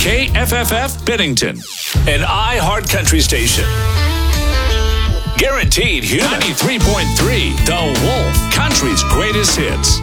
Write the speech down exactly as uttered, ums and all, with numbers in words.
K F F F Bennington, an iHeart Country station. Guaranteed human. ninety-three point three, The Wolf, country's greatest hits.